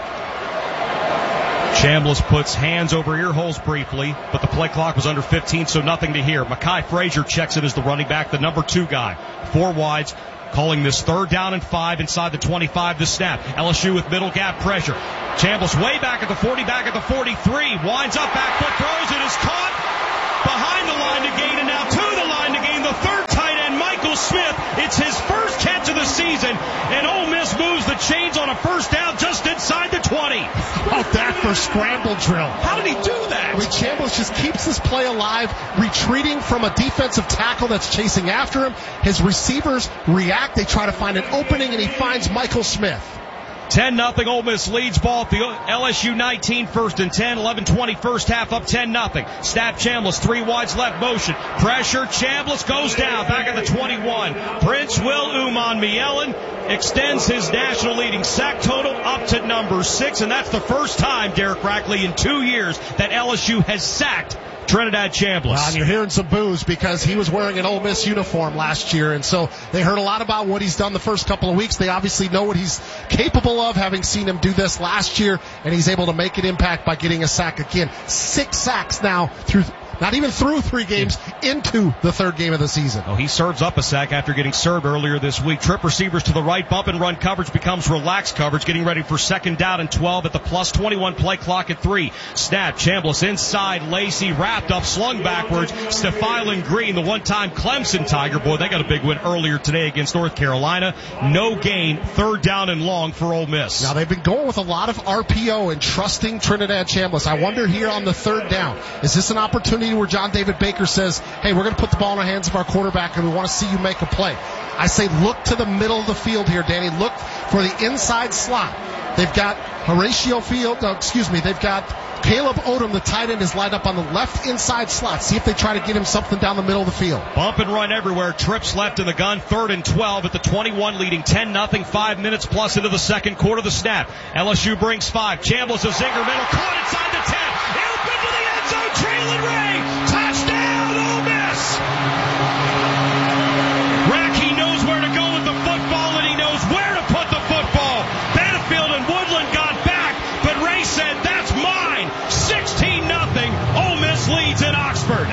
Chambliss puts hands over ear holes briefly, but the play clock was under fifteen, so nothing to hear. Mekhi Frazier checks it as the running back, the number two guy. Four wides, calling this third down and five inside the twenty-five. The snap. L S U with middle gap pressure. Chambliss way back at the forty, back at the forty-three. Winds up, back foot throws it, is caught behind the line to gain, and now to the line to gain. The third tight end, Michael Smith. It's his first catch of the season, and Ole Miss moves the chains on a first down just inside the twenty. How about that for scramble drill? How did he do that? I mean, Chambliss just keeps this play alive, retreating from a defensive tackle that's chasing after him. His receivers react. They try to find an opening, and he finds Michael Smith. ten nothing Ole Miss leads ball at the L S U nineteen, first and ten, eleven twenty first half, up ten nothing. Snap Chambliss, three wides left motion. Pressure, Chambliss goes down, back at the twenty-one. Prince Will Uman Mielen extends his national leading sack total up to number six, and that's the first time, Derek Rackley, in two years that L S U has sacked Trinidad Chambliss. Well, and you're hearing some boos because he was wearing an Ole Miss uniform last year, and so they heard a lot about what he's done the first couple of weeks. They obviously know what he's capable of, having seen him do this last year, and he's able to make an impact by getting a sack again. Six sacks now through not even through three games, into the third game of the season. Oh, he serves up a sack after getting served earlier this week. Trip receivers to the right, bump and run coverage becomes relaxed coverage, getting ready for second down and twelve at the plus twenty-one play clock at three. Snap, Chambliss inside, Lacey wrapped up, slung backwards. Stephylan Green, the one-time Clemson Tiger, boy, they got a big win earlier today against North Carolina. No gain, third down and long for Ole Miss. Now, they've been going with a lot of R P O and trusting Trinidad Chambliss. I wonder here on the third down, is this an opportunity where John David Baker says, hey, we're going to put the ball in the hands of our quarterback and we want to see you make a play? I say look to the middle of the field here, Danny. Look for the inside slot. They've got Horatio Field, uh, excuse me, they've got Caleb Odom, the tight end, is lined up on the left inside slot. See if they try to get him something down the middle of the field. Bump and run everywhere. Trips left in the gun. Third and twelve at the twenty-one, leading ten nothing. Five minutes plus into the second quarter. The snap. L S U brings five. Chambliss a zinger middle. Caught inside the ten. Open to the end zone. Traylon Ray. Touchdown, Ole Miss. Rack, he knows where to go with the football, and he knows where to put the football. Benefield and Woodland got back, but Ray said, that's mine. sixteen nothing. Ole Miss leads in Oxford.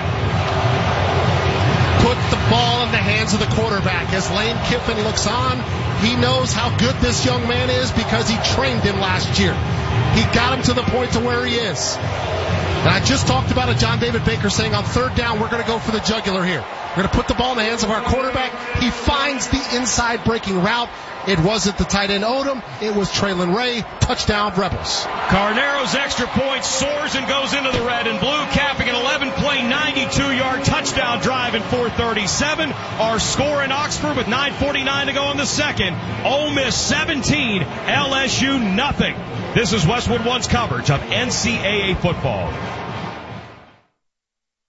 Put the ball in the hands of the quarterback. As Lane Kiffin looks on, he knows how good this young man is because he trained him last year. He got him to the point to where he is. And I just talked about it, John David Baker saying on third down, we're going to go for the jugular here. We're going to put the ball in the hands of our quarterback. He finds the inside breaking route. It wasn't the tight end Odom. It was Traylon Ray. Touchdown, Rebels. Carnero's extra point soars and goes into the red and blue, capping an eleven-play, ninety-two-yard touchdown drive in four thirty-seven. Our score in Oxford with nine forty-nine to go in the second. Ole Miss seventeen, L S U nothing. This is Westwood One's coverage of N C double A football.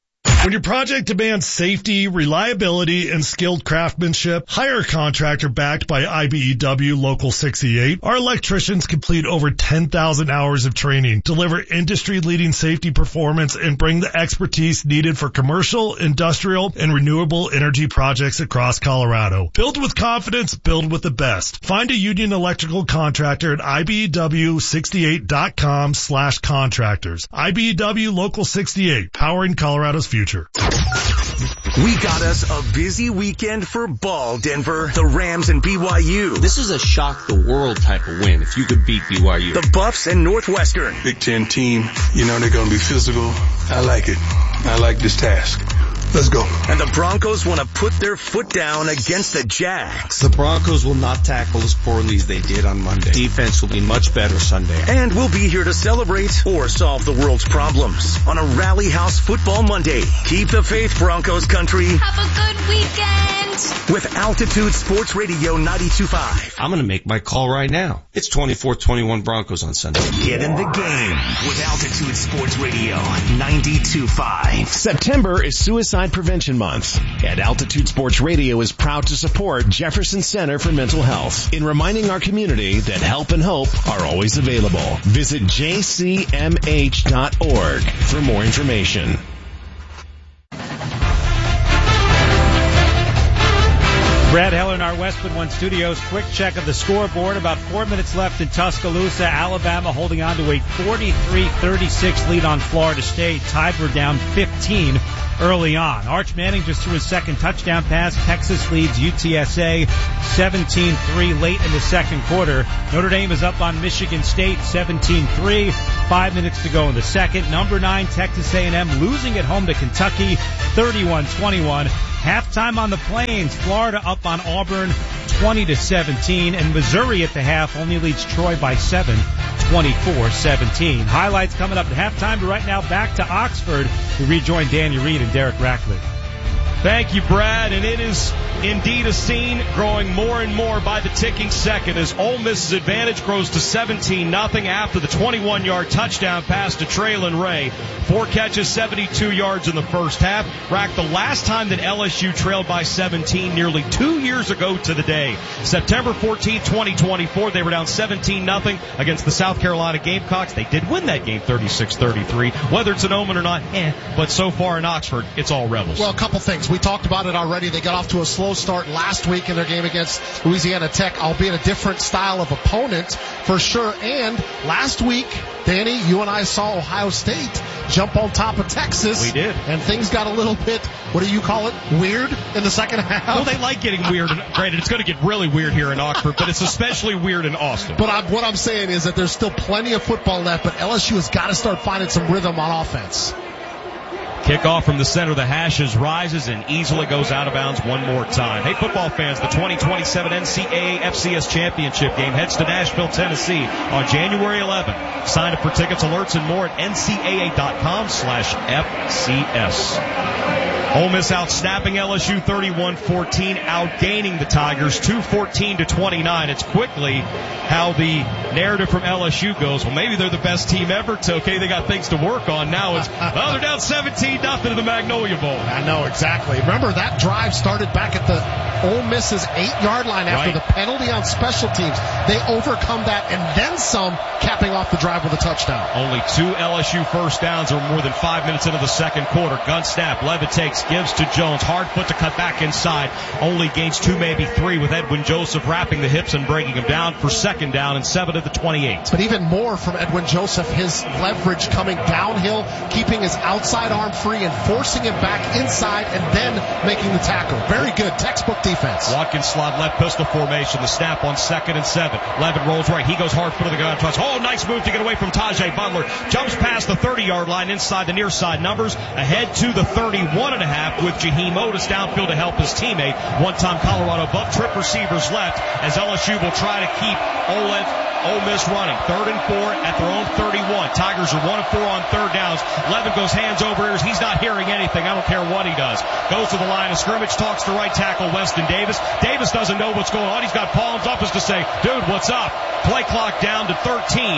When your project demands safety, reliability, and skilled craftsmanship, hire a contractor backed by I B E W Local sixty-eight. Our electricians complete over ten thousand hours of training, deliver industry-leading safety performance, and bring the expertise needed for commercial, industrial, and renewable energy projects across Colorado. Build with confidence, build with the best. Find a Union Electrical contractor at I B E W sixty-eight dot com slash contractors. I B E W Local sixty-eight, powering Colorado's future. We got us a busy weekend for ball, Denver. The Rams and B Y U. This is a shock the world type of win if you could beat B Y U. The Buffs and Northwestern. Big Ten team, you know they're going to be physical. I like it. I like this task. Let's go. And the Broncos want to put their foot down against the Jags. The Broncos will not tackle as poorly as they did on Monday. Defense will be much better Sunday. And we'll be here to celebrate or solve the world's problems on a Rally House Football Monday. Keep the faith, Broncos country. Have a good weekend. With Altitude Sports Radio ninety-two point five. I'm going to make my call right now. It's twenty-four twenty-one Broncos on Sunday. Get in the game with Altitude Sports Radio ninety-two point five. September is Suicide Prevention Month, and Altitude Sports Radio is proud to support Jefferson Center for Mental Health in reminding our community that help and hope are always available. Visit j c m h dot org for more information. Brad Heller in our Westwood One Studios. Quick check of the scoreboard. About four minutes left in Tuscaloosa. Alabama holding on to a forty-three thirty-six lead on Florida State. Tide were down fifteen early on. Arch Manning just threw his second touchdown pass. Texas leads U T S A seventeen three late in the second quarter. Notre Dame is up on Michigan State seventeen three. Five minutes to go in the second. Number nine, Texas A and M losing at home to Kentucky thirty-one twenty-one. Halftime on the Plains, Florida up on Auburn twenty to seventeen, and Missouri at the half only leads Troy by seven, twenty-four seventeen. Highlights coming up at halftime, but right now back to Oxford. We rejoin Danny Reed and Derek Rackley. Thank you, Brad, and it is indeed a scene growing more and more by the ticking second as Ole Miss's advantage grows to seventeen nothing after the twenty-one-yard touchdown pass to Traylon Ray. Four catches, seventy-two yards in the first half. Racked the last time that L S U trailed by seventeen nearly two years ago to the day. September fourteenth, twenty twenty-four, they were down seventeen nothing against the South Carolina Gamecocks. They did win that game thirty-six thirty-three. Whether it's an omen or not, eh, but so far in Oxford, it's all Rebels. Well, a couple things. We talked about it already. They got off to a slow start last week in their game against Louisiana Tech, albeit a different style of opponent for sure. And last week, Danny, you and I saw Ohio State jump on top of Texas. We did. And things got a little bit, what do you call it, weird in the second half? Well, they like getting weird. Granted, it's going to get really weird here in Oxford, but it's especially weird in Austin. But I'm, what I'm saying is that there's still plenty of football left, but L S U has got to start finding some rhythm on offense. Kickoff from the center of the hashes rises and easily goes out of bounds one more time. Hey, football fans, the twenty twenty-seven N C double A F C S Championship game heads to Nashville, Tennessee on January eleventh. Sign up for tickets, alerts, and more at N C A A dot com slash F C S. Ole Miss out snapping L S U thirty-one fourteen, outgaining the Tigers two fourteen to twenty-nine. It's quickly how the narrative from L S U goes. Well, maybe they're the best team ever. It's okay, they got things to work on. Now it's, well, they're down seventeen nothing to the Magnolia Bowl. I know, exactly. Remember, that drive started back at the Ole Miss's eight-yard line after right. the penalty on special teams. They overcome that and then some, capping off the drive with a touchdown. Only two L S U first downs or more than five minutes into the second quarter. Gun snap, levitates, gives to Jones. Hard foot to cut back inside. Only gains two, maybe three, with Edwin Joseph wrapping the hips and breaking him down for second down and seven at the twenty-eight. But even more from Edwin Joseph, his leverage coming downhill, keeping his outside arm free and forcing him back inside and then making the tackle. Very good textbook defense. Watkins slot left pistol formation. The snap on second and seven. Levin rolls right. He goes hard foot of the gun. Oh, nice move to get away from Tajay Butler. Jumps past the thirty-yard line inside the near side numbers. Ahead to the thirty-one and a half with Jaheim Otis downfield to help his teammate. One-time Colorado buck trip receivers left as L S U will try to keep Ole Ole Miss running. Third and four at their own thirty-one. Tigers are one and four on third downs. Levin goes hands over ears. He's not hearing anything. I don't care what he does. Goes to the line of scrimmage, talks to right tackle Weston Davis. Davis doesn't know what's going on. He's got palms up as to say, dude, what's up? Play clock down to thirteen.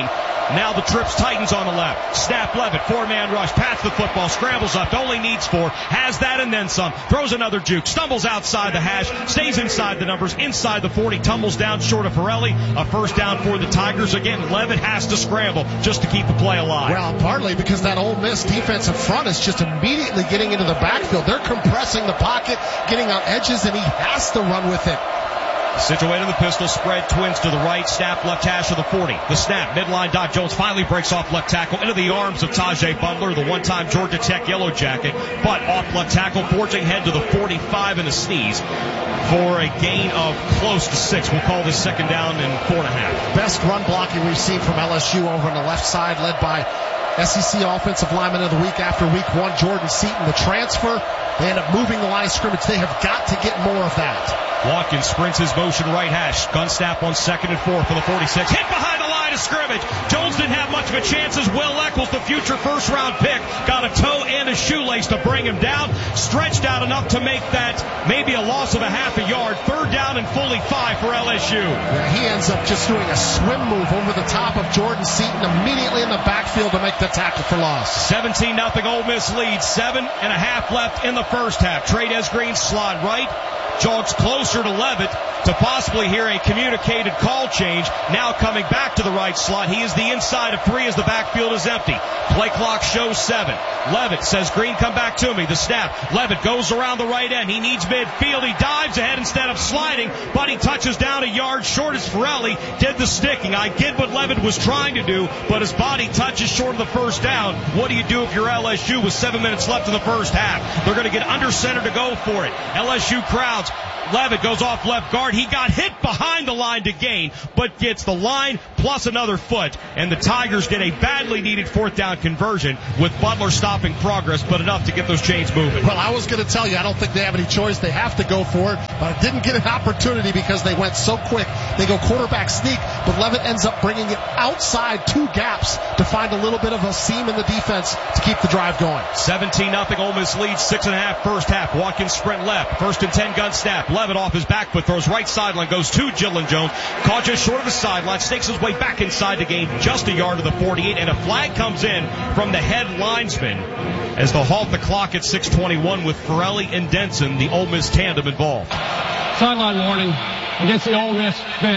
Now the trips tightens on the left. Snap Levitt, four-man rush, pats the football, scrambles up, only needs four, has that and then some, throws another juke, stumbles outside the hash, stays inside the numbers, inside the forty, tumbles down short of Pirelli. A first down for the Tigers. Again, Levitt has to scramble just to keep the play alive. Well, partly because that Ole Miss defensive front is just immediately getting into the backfield. They're compressing the pocket, getting on edges, and he has to run with it. Situated in the pistol, spread twins to the right, snap left hash of the forty. The snap, midline, Doc Jones finally breaks off left tackle into the arms of Tajay Butler, the one-time Georgia Tech Yellow Jacket, but off left tackle, forging head to the forty-five in a sneeze for a gain of close to six. We'll call this second down and four and a half. Best run blocking we've seen from L S U over on the left side, led by S E C Offensive Lineman of the Week after week one, Jordan Seaton. The transfer, they end up moving the line of scrimmage. They have got to get more of that. Watkins sprints his motion right hash. Gun snap on second and four for the forty-six. Hit behind the line of scrimmage. Jones didn't have much of a chance as Will Eccles, the future first round pick, got a toe and a shoelace to bring him down. Stretched out enough to make that maybe a loss of a half a yard. Third down and fully five for L S U. Yeah, he ends up just doing a swim move over the top of Jordan Seaton immediately in the backfield to make the tackle for loss. seventeen nothing Ole Miss leads. Seven and a half left in the first half. Trades Green slot right. Jogs closer to Levitt to possibly hear a communicated call change. Now coming back to the right slot. He is the inside of three as the backfield is empty. Play clock shows seven. Levitt says, Green, come back to me. The snap. Levitt goes around the right end. He needs midfield. He dives ahead instead of sliding, but he touches down a yard short as Pirelli did the sticking. I get what Levitt was trying to do, but his body touches short of the first down. What do you do if you're L S U with seven minutes left in the first half? They're going to get under center to go for it. L S U crowds. Levitt goes off left guard. He got hit behind the line to gain, but gets the line plus another foot, and the Tigers get a badly needed fourth down conversion with Butler stopping progress, but enough to get those chains moving. Well, I was going to tell you, I don't think they have any choice. They have to go for it, but I didn't get an opportunity because they went so quick. They go quarterback sneak, but Levitt ends up bringing it outside two gaps to find a little bit of a seam in the defense to keep the drive going. seventeen nothing Ole Miss leads, six and a half first half. Watkins sprint left, first and ten gun snap. Levitt off his back foot, throws right sideline, goes to Gillen Jones, caught just short of the sideline, snakes his way back inside the game, just a yard to the forty-eight, and a flag comes in from the head linesman as they'll halt the clock at six twenty-one with Pirelli and Denson, the Ole Miss tandem, involved. Sideline warning against the Ole Miss bench.